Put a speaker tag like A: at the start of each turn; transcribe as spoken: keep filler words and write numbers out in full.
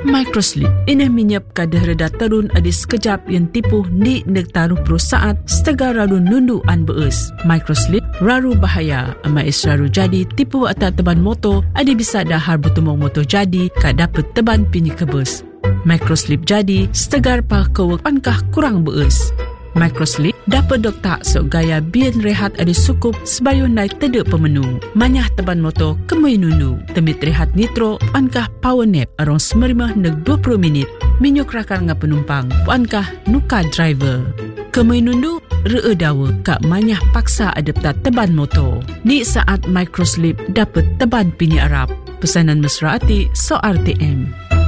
A: Microslip ini minyap kadah reda terun adi sekejap yang tipu ni neg taruh pro saat setega raru nundu an beus. Microslip raru bahaya ama is raru jadi tipu atas teban motor adi bisa dahar bertumong motor jadi kak dapat teban pini kebus. Microslip jadi setegar pa kewek pankah kurang beus. Microslip dapat doktak so gaya bian rehat ada sukup sebayun naik tedek pemenu. Manyah teban motor kemui nunu. Temit rehat nitro puankah power nap arong semerimah neg dua puluh minit. Minyuk rakar nga penumpang puankah nuka driver. Kemui nunu ree dawa kak manyah paksa adapta teban motor. Ni saat Microslip dapat teban pini Arab. Pesanan mesra ati so R T M.